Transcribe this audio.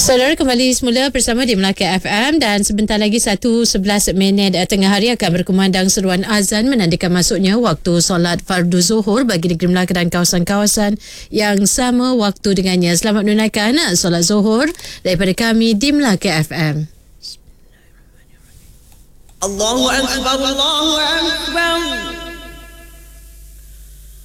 Saudara, kembali semula bersama di Melaka FM dan sebentar lagi 1:11 tengah hari akan berkumandang seruan azan menandakan masuknya waktu solat fardu zuhur bagi negeri Melaka dan kawasan-kawasan yang sama waktu dengannya. Selamat menunaikan solat zuhur daripada kami di Melaka FM. Allahu Akbar, Allahu Akbar.